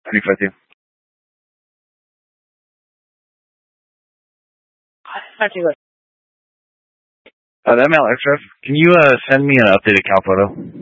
2050. That Mount Extra, can you send me an updated Cal photo?